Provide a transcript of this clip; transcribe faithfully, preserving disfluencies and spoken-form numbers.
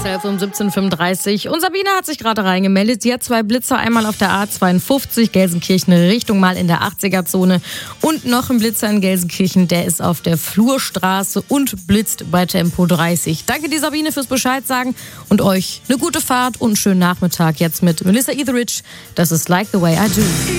Yourself um siebzehn Uhr fünfunddreißig. Und Sabine hat sich gerade reingemeldet. Sie hat zwei Blitzer, einmal auf der A zweiundfünfzig Gelsenkirchen Richtung, mal in der achtziger-Zone. Und noch ein Blitzer in Gelsenkirchen, der ist auf der Flurstraße und blitzt bei Tempo dreißig. Danke dir, Sabine, fürs Bescheid sagen und euch eine gute Fahrt und einen schönen Nachmittag jetzt mit Melissa Etheridge. Das ist Like the Way I Do.